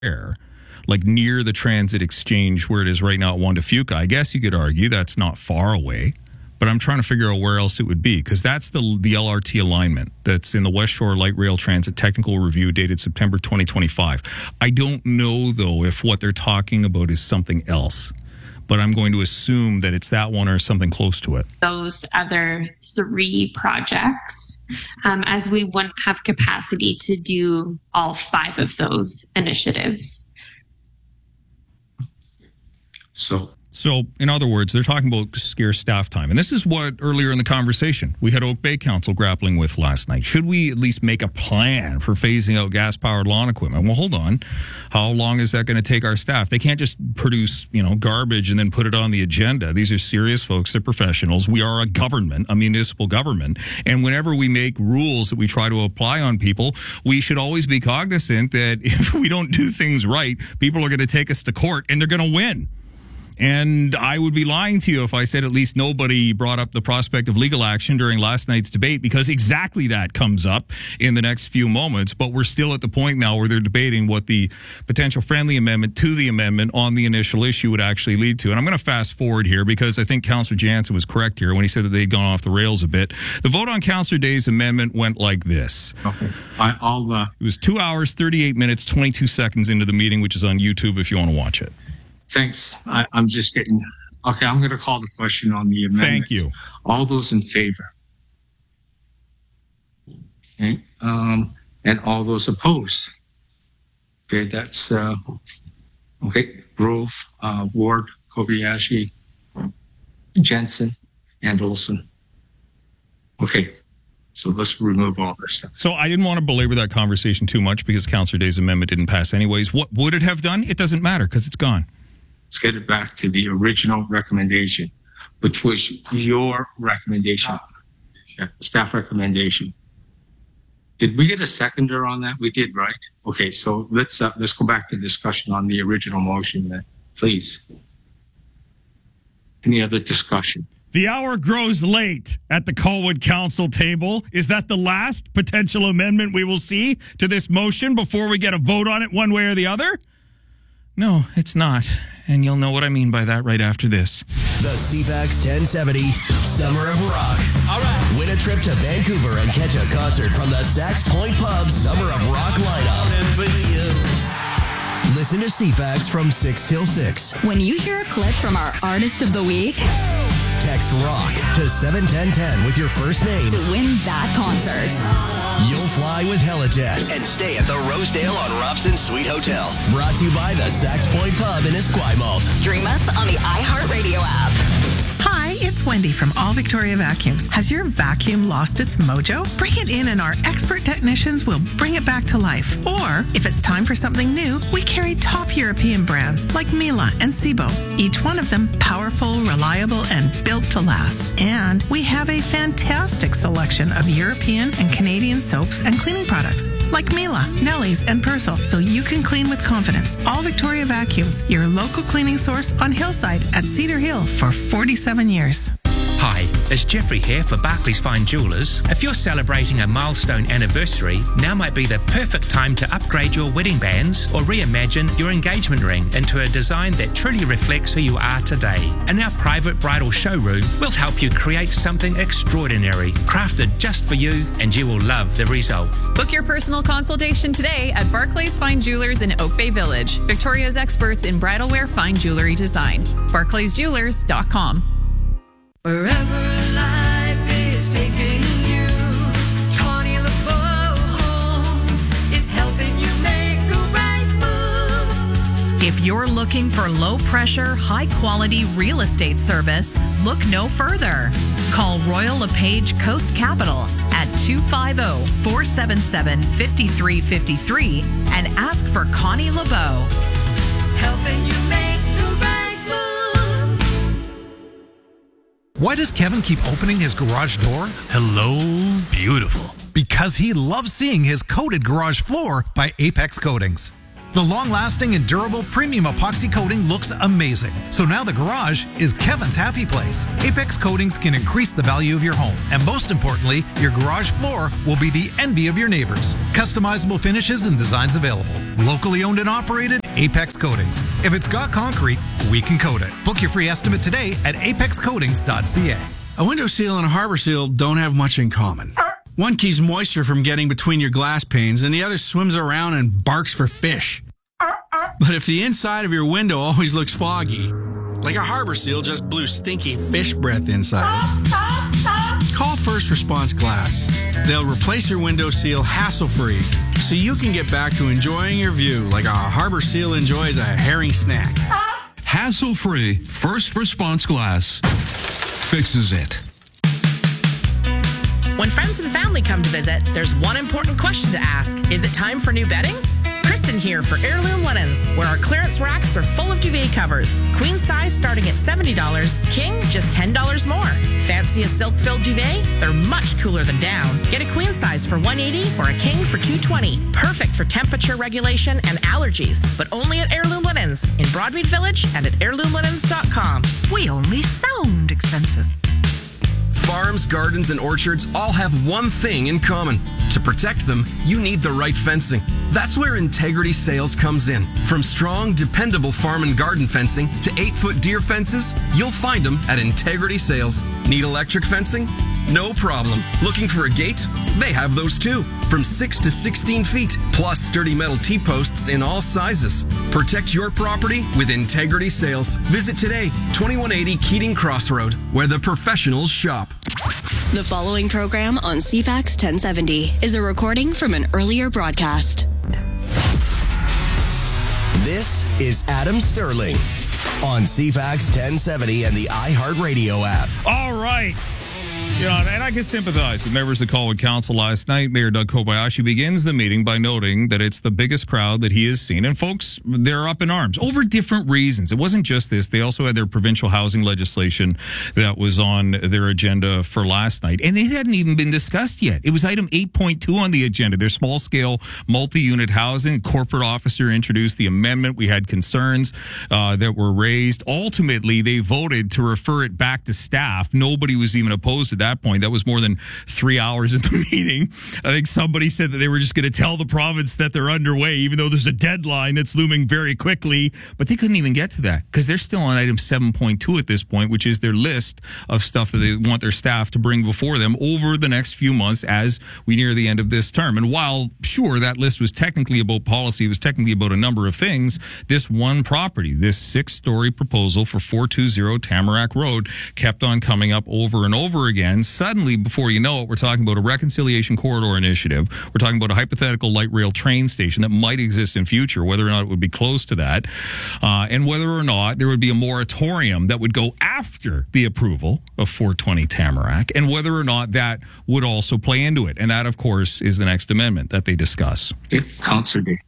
like near the transit exchange where it is right now at Juan de Fuca. I guess you could argue that's not far away, but I'm trying to figure out where else it would be, because that's the LRT alignment that's in the West Shore Light Rail Transit Technical Review dated September 2025. I don't know, though, if what they're talking about is something else, but I'm going to assume that it's that one or something close to it. Those other 3 projects, as we wouldn't have capacity to do all 5 of those initiatives. So, in other words, they're talking about scarce staff time. And this is what, earlier in the conversation, we had Oak Bay Council grappling with last night. Should we at least make a plan for phasing out gas-powered lawn equipment? Well, hold on. How long is that going to take our staff? They can't just produce, garbage and then put it on the agenda. These are serious folks. They're professionals. We are a government, a municipal government. And whenever we make rules that we try to apply on people, we should always be cognizant that if we don't do things right, people are going to take us to court and they're going to win. And I would be lying to you if I said at least nobody brought up the prospect of legal action during last night's debate, because exactly that comes up in the next few moments. But we're still at the point now where they're debating what the potential friendly amendment to the amendment on the initial issue would actually lead to. And I'm going to fast forward here because I think Councillor Jansen was correct here when he said that they'd gone off the rails a bit. The vote on Councillor Day's amendment went like this. Okay. It was 2 hours, 38 minutes, 22 seconds into the meeting, which is on YouTube if you want to watch it. Thanks. I'm just getting... Okay, I'm going to call the question on the amendment. Thank you. All those in favor? Okay. And all those opposed? Okay, that's... okay, Grove, Ward, Kobayashi, Jensen, and Olson. Okay. So let's remove all this stuff. So I didn't want to belabor that conversation too much because Councillor Day's amendment didn't pass anyways. What would it have done? It doesn't matter because it's gone. Let's get it back to the original recommendation, which was your recommendation, staff recommendation. Did we get a seconder on that? We did, right? Okay, so let's go back to discussion on the original motion then, please. Any other discussion? The hour grows late at the Colwood Council table. Is that the last potential amendment we will see to this motion before we get a vote on it one way or the other? No, it's not. And you'll know what I mean by that right after this. The CFAX 1070 Summer of Rock. All right. Win a trip to Vancouver and catch a concert from the Sax Point Pub Summer of Rock lineup. Listen to CFAX from 6 till 6. When you hear a clip from our Artist of the Week, text ROCK to 71010 with your first name to win that concert. You'll fly with Helijet and stay at the Rosedale on Robson Suite Hotel. Brought to you by the Sax Point Pub in Esquimalt. Stream us on the iHeartRadio app. Hi, it's Wendy from All Victoria Vacuums. Has your vacuum lost its mojo? Bring it in and our expert technicians will bring it back to life. Or, if it's time for something new, we carry top European brands like Miele and Sebo. Each one of them powerful, reliable, and built to last. And we have a fantastic selection of European and Canadian soaps and cleaning products like Miele, Nellie's, and Persil, so you can clean with confidence. All Victoria Vacuums, your local cleaning source on Hillside at Cedar Hill for 47 years. Hi, it's Jeffrey here for Barclays Fine Jewellers. If you're celebrating a milestone anniversary, now might be the perfect time to upgrade your wedding bands or reimagine your engagement ring into a design that truly reflects who you are today. In our private bridal showroom, we'll help you create something extraordinary, crafted just for you, and you will love the result. Book your personal consultation today at Barclays Fine Jewelers in Oak Bay Village, Victoria's experts in bridal wear fine jewelry design. BarclaysJewelers.com. Wherever life is taking you, Connie LeBeau Homes is helping you make the right move. If you're looking for low-pressure, high-quality real estate service, look no further. Call Royal LePage Coast Capital at 250-477-5353 and ask for Connie LeBeau. Helping you make the right move. Why does Kevin keep opening his garage door? Hello, beautiful. Because he loves seeing his coated garage floor by Apex Coatings. The long-lasting and durable premium epoxy coating looks amazing. So now the garage is Kevin's happy place. Apex Coatings can increase the value of your home. And most importantly, your garage floor will be the envy of your neighbors. Customizable finishes and designs available. Locally owned and operated, Apex Coatings. If it's got concrete, we can coat it. Book your free estimate today at apexcoatings.ca. A window seal and a harbor seal don't have much in common. One keeps moisture from getting between your glass panes, and the other swims around and barks for fish. But if the inside of your window always looks foggy, like a harbor seal just blew stinky fish breath inside it, call First Response Glass. They'll replace your window seal hassle-free, so you can get back to enjoying your view like a harbor seal enjoys a herring snack. Hassle-free First Response Glass fixes it. When friends and family come to visit, there's one important question to ask. Is it time for new bedding? Kristen here for Heirloom Linens, where our clearance racks are full of duvet covers. Queen size starting at $70, king just $10 more. Fancy a silk-filled duvet? They're much cooler than down. Get a queen size for $180 or a king for $220. Perfect for temperature regulation and allergies, but only at Heirloom Linens in Broadmead Village and at heirloomlinens.com. We only sound expensive. Farms, gardens, and orchards all have one thing in common. To protect them, you need the right fencing. That's where Integrity Sales comes in. From strong, dependable farm and garden fencing to 8-foot deer fences, you'll find them at Integrity Sales. Need electric fencing? No problem. Looking for a gate? They have those too. From 6 to 16 feet, plus sturdy metal T-posts in all sizes. Protect your property with Integrity Sales. Visit today, 2180 Keating Crossroad, where the professionals shop. The following program on CFAX 1070 is a recording from an earlier broadcast. This is Adam Sterling on CFAX 1070 and the iHeartRadio app. All right. You know, and I can sympathize with members of Colwood Council last night. Mayor Doug Kobayashi begins the meeting by noting that it's the biggest crowd that he has seen. And folks, they're up in arms over different reasons. It wasn't just this. They also had their provincial housing legislation that was on their agenda for last night. And it hadn't even been discussed yet. It was item 8.2 on the agenda. Their small-scale multi-unit housing. Corporate officer introduced the amendment. We had concerns that were raised. Ultimately, they voted to refer it back to staff. Nobody was even opposed to that point. That was more than 3 hours of the meeting. I think somebody said that they were just going to tell the province that they're underway, even though there's a deadline that's looming very quickly. But they couldn't even get to that because they're still on item 7.2 at this point, which is their list of stuff that they want their staff to bring before them over the next few months as we near the end of this term. And while, sure, that list was technically about policy, it was technically about a number of things, this one property, this 6-story proposal for 420 Tamarack Road kept on coming up over and over again. Suddenly, before you know it, we're talking about a reconciliation corridor initiative. We're talking about a hypothetical light rail train station that might exist in future, whether or not it would be close to that, and whether or not there would be a moratorium that would go after the approval of 420 Tamarack, and whether or not that would also play into it. And that, of course, is the next amendment that they discuss. Councillor Day.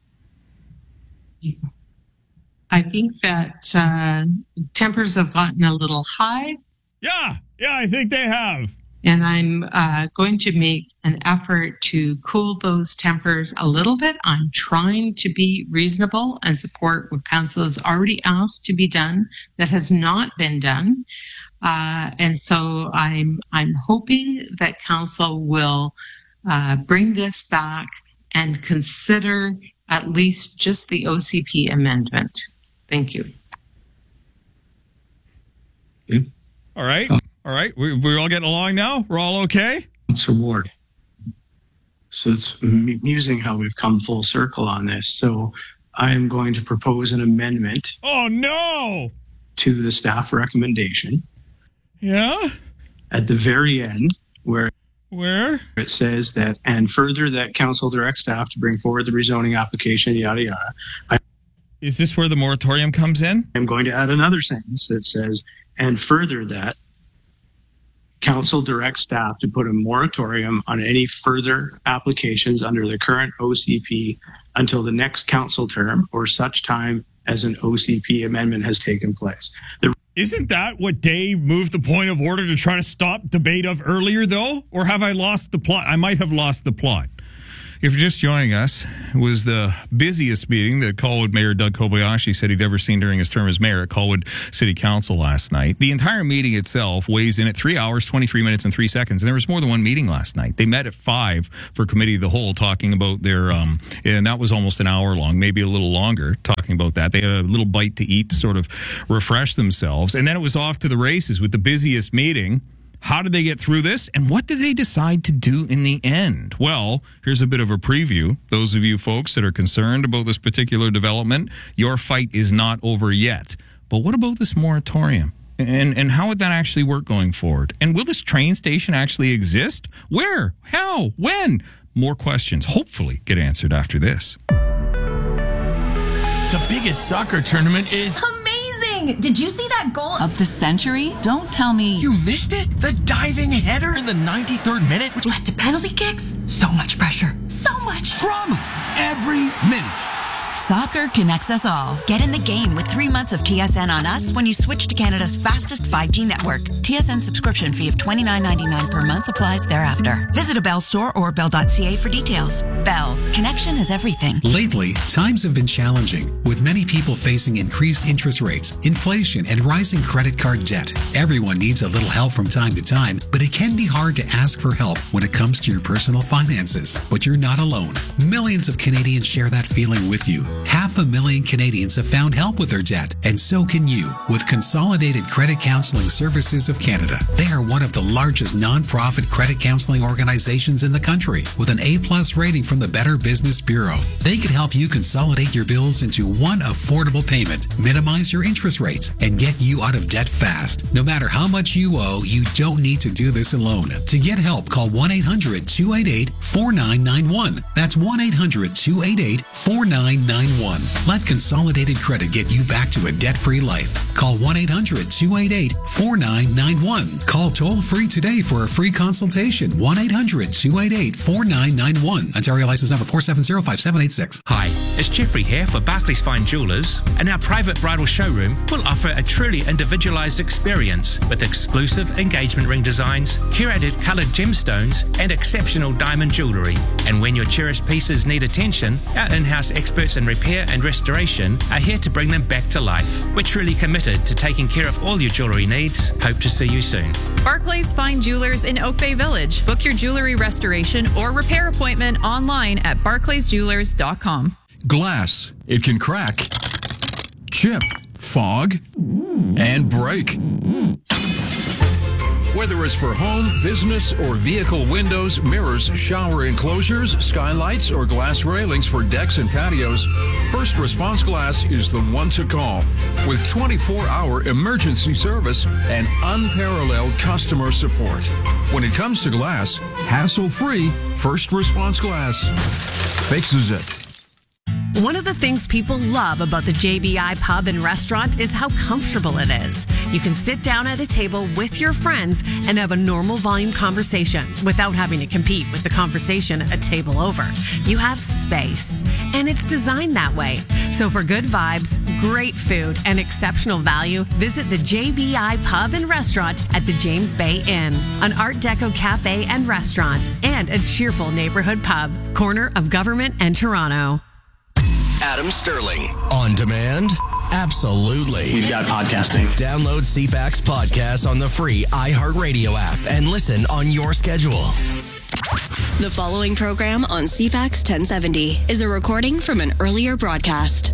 I think that tempers have gotten a little high. Yeah, I think they have. And I'm going to make an effort to cool those tempers a little bit. I'm trying to be reasonable and support what council has already asked to be done that has not been done. And so I'm hoping that council will bring this back and consider at least just the OCP amendment. Thank you. All right. All right. We're all getting along now? We're all okay? Councillor Ward. So it's amusing how we've come full circle on this. So I am going to propose an amendment. Oh, no! To the staff recommendation. Yeah? At the very end, where it says that, and further that council directs staff to bring forward the rezoning application, yada, yada. Is this where the moratorium comes in? I'm going to add another sentence that says, and further that council directs staff to put a moratorium on any further applications under the current OCP until the next council term or such time as an OCP amendment has taken place. Isn't that what Dave moved the point of order to try to stop debate of earlier, though? Or have I lost the plot? I might have lost the plot. If you're just joining us, it was the busiest meeting that Colwood Mayor Doug Kobayashi said he'd ever seen during his term as mayor at Colwood City Council last night. The entire meeting itself weighs in at 3 hours, 23 minutes, and 3 seconds. And there was more than one meeting last night. They met at 5 for Committee of the Whole, talking about their, and that was almost an hour long, maybe a little longer, talking about that. They had a little bite to eat to sort of refresh themselves. And then it was off to the races with the busiest meeting. How did they get through this, and what did they decide to do in the end? Well, here's a bit of a preview. Those of you folks that are concerned about this particular development, your fight is not over yet. But what about this moratorium? And how would that actually work going forward? And will this train station actually exist? Where? How? When? More questions hopefully get answered after this. The biggest soccer tournament is... Did you see that goal of the century? Don't tell me. You missed it? The diving header in the 93rd minute, which led to penalty kicks? So much pressure. So much drama every minute. Soccer connects us all. Get in the game with 3 months of TSN on us when you switch to Canada's fastest 5G network. TSN subscription fee of $29.99 per month applies thereafter. Visit a Bell store or bell.ca for details. Bell. Connection is everything. Lately, times have been challenging, with many people facing increased interest rates, inflation, and rising credit card debt. Everyone needs a little help from time to time, but it can be hard to ask for help when it comes to your personal finances. But you're not alone. Millions of Canadians share that feeling with you. 500,000 Canadians have found help with their debt, and so can you with Consolidated Credit Counseling Services of Canada. They are one of the largest non-profit credit counseling organizations in the country, with an A+ rating from the Better Business Bureau. They can help you consolidate your bills into one affordable payment, minimize your interest rates, and get you out of debt fast. No matter how much you owe, you don't need to do this alone. To get help, call 1-800-288-4991. That's 1-800-288-4991. Let Consolidated Credit get you back to a debt-free life. Call 1-800-288-4991. Call toll-free today for a free consultation. 1-800-288-4991. Ontario license number 4705786. Hi, it's Jeffrey here for Barclays Fine Jewelers, and our private bridal showroom will offer a truly individualized experience with exclusive engagement ring designs, curated colored gemstones, and exceptional diamond jewelry. And when your cherished pieces need attention, our in-house experts in repair and restoration are here to bring them back to life. We're truly committed to taking care of all your jewelry needs. Hope to see you soon. Barclays Fine Jewelers in Oak Bay Village. Book your jewelry restoration or repair appointment online at barclaysjewelers.com. Glass. It can crack, chip, fog, and break. Whether it's for home, business, or vehicle windows, mirrors, shower enclosures, skylights, or glass railings for decks and patios, First Response Glass is the one to call. With 24-hour emergency service and unparalleled customer support. When it comes to glass, hassle-free, First Response Glass fixes it. One of the things people love about the JBI Pub and Restaurant is how comfortable it is. You can sit down at a table with your friends and have a normal volume conversation without having to compete with the conversation a table over. You have space, and it's designed that way. So for good vibes, great food, and exceptional value, visit the JBI Pub and Restaurant at the James Bay Inn, an Art Deco cafe and restaurant, and a cheerful neighborhood pub, corner of Government and Toronto. Adam Sterling. On demand? Absolutely. We've got podcasting. Download CFAX Podcast on the free iHeartRadio app and listen on your schedule. The following program on CFAX 1070 is a recording from an earlier broadcast.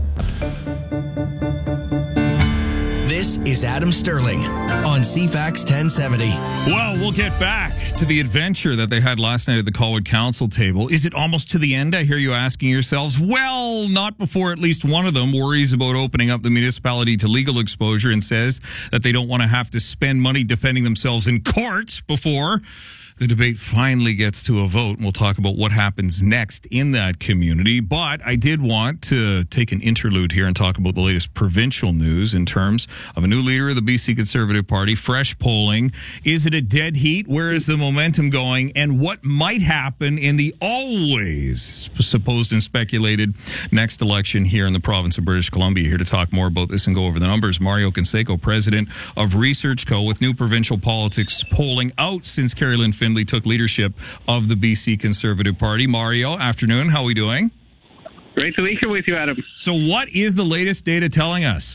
This is Adam Sterling on CFAX 1070. Well, we'll get back to the adventure that they had last night at the Colwood Council table. Is it almost to the end? I hear you asking yourselves. Well, not before at least one of them worries about opening up the municipality to legal exposure and says that they don't want to have to spend money defending themselves in court before the debate finally gets to a vote. And we'll talk about what happens next in that community. But I did want to take an interlude here and talk about the latest provincial news in terms of a new leader of the BC Conservative Party, fresh polling. Is it a dead heat? Where is the momentum going? And what might happen in the always supposed and speculated next election here in the province of British Columbia? Here to talk more about this and go over the numbers, Mario Canseco, president of Research Co. With new provincial politics polling out since Carrie Lynn Findlay Findlay took leadership of the BC Conservative Party. Mario, afternoon. How are we doing? Great to be here with you, Adam. So what is the latest data telling us?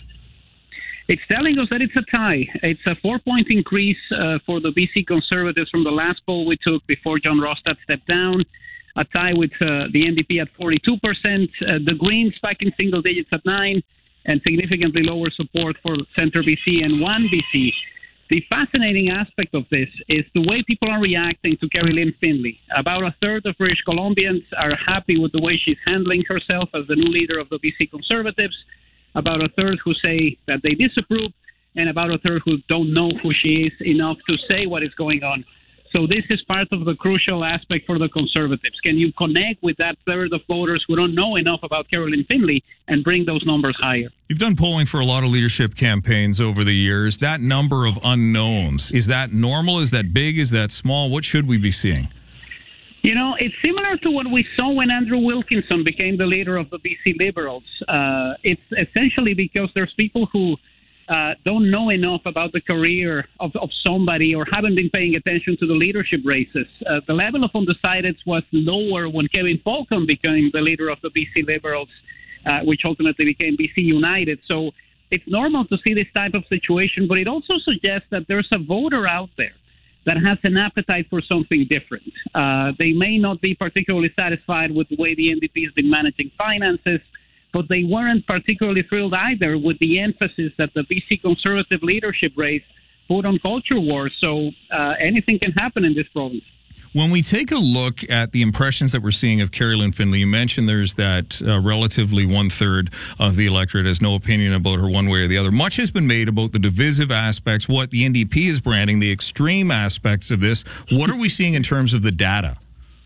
It's telling us that it's a tie. It's a 4-point increase for the BC Conservatives from the last poll we took before John Rostad stepped down. A tie with the NDP at 42%, the Greens back in single digits at 9%, and significantly lower support for Centre BC and One BC. The fascinating aspect of this is the way people are reacting to Kerry-Lynne Findlay. About a third of British Columbians are happy with the way she's handling herself as the new leader of the BC Conservatives. About a third who say that they disapprove, and about a third who don't know who she is enough to say what is going on. So this is part of the crucial aspect for the Conservatives. Can you connect with that third of voters who don't know enough about Kerry-Lynne Findlay and bring those numbers higher? You've done polling for a lot of leadership campaigns over the years. That number of unknowns, is that normal? Is that big? Is that small? What should we be seeing? You know, it's similar to what we saw when Andrew Wilkinson became the leader of the BC Liberals. It's essentially because there's people who don't know enough about the career of somebody or haven't been paying attention to the leadership races. The level of undecideds was lower when Kevin Falcon became the leader of the BC Liberals, which ultimately became BC United. So it's normal to see this type of situation, but it also suggests that there's a voter out there that has an appetite for something different. They may not be particularly satisfied with the way the NDP has been managing finances, but they weren't particularly thrilled either with the emphasis that the BC Conservative leadership race put on culture wars. So anything can happen in this province. When we take a look at the impressions that we're seeing of Kerry-Lynne Findlay, you mentioned there's that relatively one-third of the electorate has no opinion about her one way or the other. Much has been made about the divisive aspects, what the NDP is branding, the extreme aspects of this. What are we seeing in terms of the data?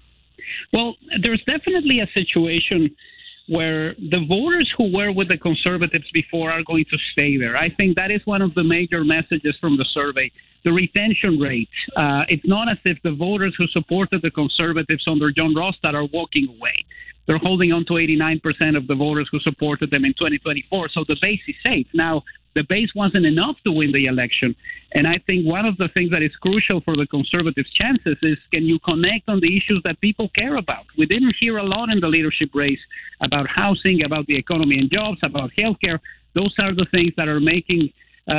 Well, there's definitely a situation where the voters who were with the Conservatives before are going to stay there. I think that is one of the major messages from the survey. The retention rate. It's not as if the voters who supported the Conservatives under John Rostad are walking away. They're holding on to 89% of the voters who supported them in 2024. So the base is safe. Now, the base wasn't enough to win the election. And I think one of the things that is crucial for the Conservatives' chances is, can you connect on the issues that people care about? We didn't hear a lot in the leadership race about housing, about the economy and jobs, about healthcare. Those are the things that are making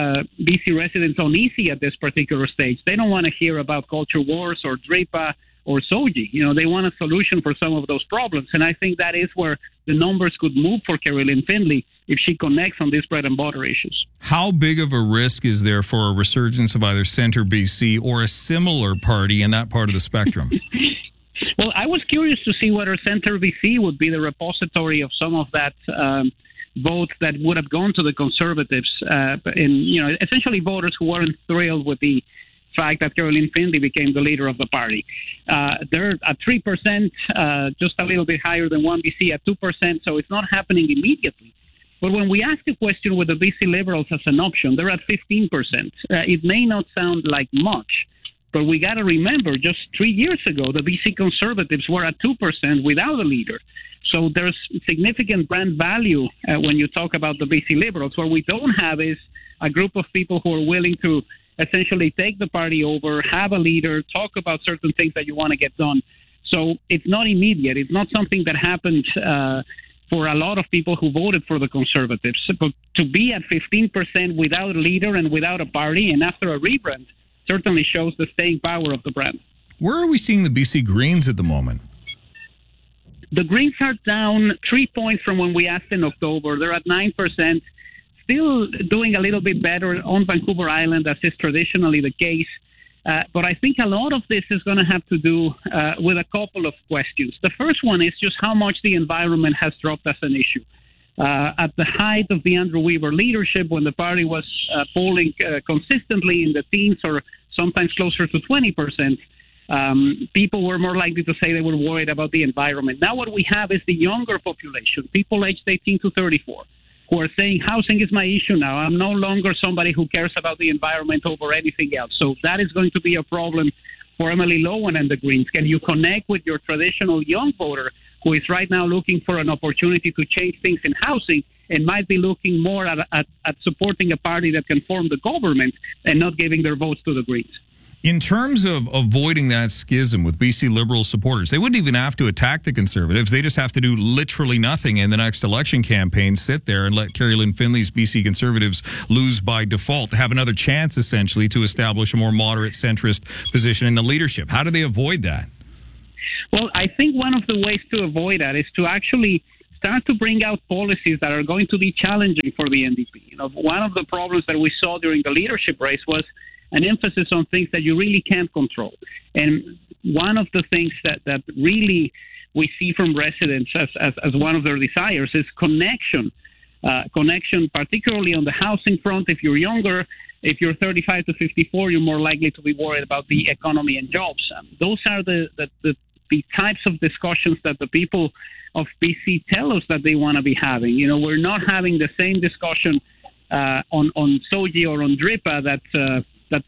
BC residents uneasy at this particular stage. They don't want to hear about culture wars or DRIPA or SOGI. You know, they want a solution for some of those problems. And I think that is where the numbers could move for Kerry-Lynne Findlay if she connects on these bread and butter issues. How big of a risk is there for a resurgence of either Centre BC or a similar party in that part of the spectrum? Well, I was curious to see whether Centre BC would be the repository of some of that vote that would have gone to the Conservatives, essentially voters who weren't thrilled with the fact that Kerry-Lynne Findlay became the leader of the party. They're at 3%, just a little bit higher than One BC at 2%, so it's not happening immediately. But when we ask the question with the BC Liberals as an option, they're at 15%. It may not sound like much, but we got to remember, just 3 years ago, the BC Conservatives were at 2% without a leader. So there's significant brand value when you talk about the BC Liberals. What we don't have is a group of people who are willing to essentially take the party over, have a leader, talk about certain things that you want to get done. So it's not immediate. It's not something that happened for a lot of people who voted for the Conservatives. But to be at 15% without a leader and without a party and after a rebrand certainly shows the staying power of the brand. Where are we seeing the BC Greens at the moment? The Greens are down 3 points from when we asked in October. They're at 9%. Still doing a little bit better on Vancouver Island, as is traditionally the case. But I think a lot of this is going to have to do with a couple of questions. The first one is just how much the environment has dropped as an issue. At the height of the Andrew Weaver leadership, when the party was polling consistently in the teens or sometimes closer to 20%, people were more likely to say they were worried about the environment. Now what we have is the younger population, people aged 18 to 34, who are saying housing is my issue now. I'm no longer somebody who cares about the environment over anything else. So that is going to be a problem for Emily Lowen and the Greens. Can you connect with your traditional young voter who is right now looking for an opportunity to change things in housing and might be looking more at supporting a party that can form the government and not giving their votes to the Greens? In terms of avoiding that schism with BC Liberal supporters, they wouldn't even have to attack the Conservatives. They just have to do literally nothing in the next election campaign, sit there and let Carrie Lynn Finley's BC Conservatives lose by default, have another chance, essentially, to establish a more moderate centrist position in the leadership. How do they avoid that? Well, I think one of the ways to avoid that is to actually start to bring out policies that are going to be challenging for the NDP. You know, one of the problems that we saw during the leadership race was an emphasis on things that you really can't control. And one of the things that really we see from residents as one of their desires is connection, particularly on the housing front. If you're younger, if you're 35 to 54, you're more likely to be worried about the economy and jobs. Those are the types of discussions that the people of BC tell us that they want to be having. You know, we're not having the same discussion on SOGI or on DRIPA that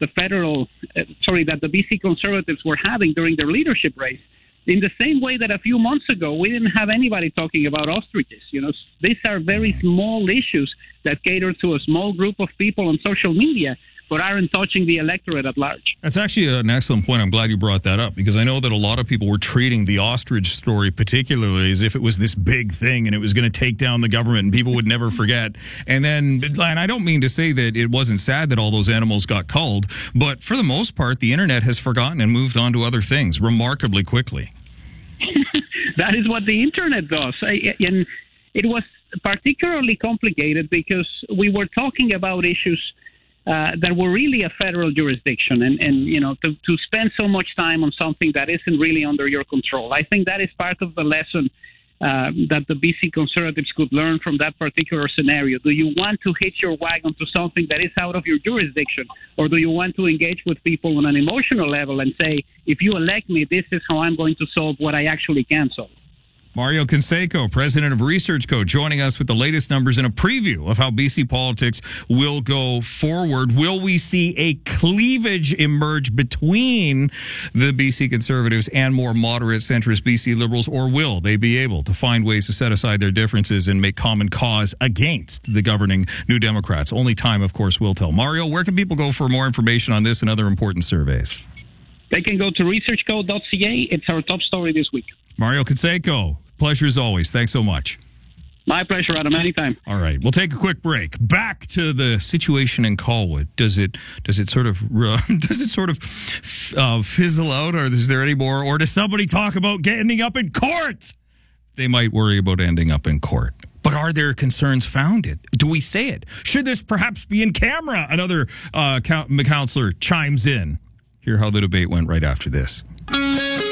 the BC Conservatives were having during their leadership race. In the same way that a few months ago, we didn't have anybody talking about ostriches. You know, these are very small issues that cater to a small group of people on social media, but aren't touching the electorate at large. That's actually an excellent point. I'm glad you brought that up, because I know that a lot of people were treating the ostrich story particularly as if it was this big thing and it was going to take down the government and people would never forget. And I don't mean to say that it wasn't sad that all those animals got culled, but for the most part, the internet has forgotten and moved on to other things remarkably quickly. That is what the internet does. And it was particularly complicated because we were talking about issues that were really a federal jurisdiction, and you know, to spend so much time on something that isn't really under your control. I think that is part of the lesson that the BC Conservatives could learn from that particular scenario. Do you want to hitch your wagon to something that is out of your jurisdiction, or do you want to engage with people on an emotional level and say, if you elect me, this is how I'm going to solve what I actually can solve? Mario Canseco, president of ResearchCo, joining us with the latest numbers and a preview of how BC politics will go forward. Will we see a cleavage emerge between the BC Conservatives and more moderate centrist BC Liberals, or will they be able to find ways to set aside their differences and make common cause against the governing New Democrats? Only time, of course, will tell. Mario, where can people go for more information on this and other important surveys? They can go to researchco.ca. It's our top story this week. Mario Canseco, pleasure as always. Thanks so much. My pleasure, Adam. Anytime. All right, we'll take a quick break. Back to the situation in Colwood. Does it sort of fizzle out, or is there any more? Or does somebody talk about ending up in court? They might worry about ending up in court. But are their concerns founded? Do we say it? Should this perhaps be in camera? Another councillor chimes in. Hear how the debate went right after this.